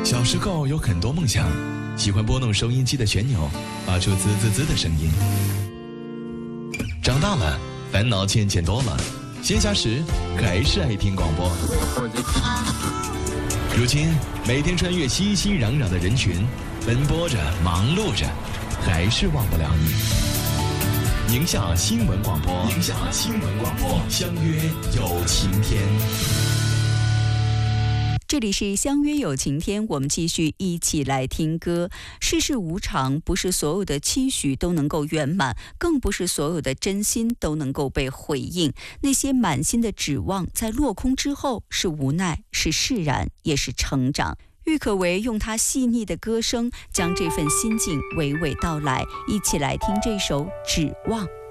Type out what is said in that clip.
小时候有很多梦想，喜欢拨弄收音机的旋钮，发出滋滋滋的声音。长大了，烦恼渐渐多了，闲暇时还是爱听广播。如今，每天穿越熙熙攘攘的人群，奔波着，忙碌着，还是忘不了你。宁夏新闻广播，宁夏新闻广播，相约有晴天。 这里是相约有晴天，我们继续一起来听歌。世事无常，不是所有的期许都能够圆满，更不是所有的真心都能够被回应。那些满心的指望，在落空之后，是无奈，是释然，也是成长。郁可唯用她细腻的歌声，将这份心境娓娓道来。一起来听这首《指望》。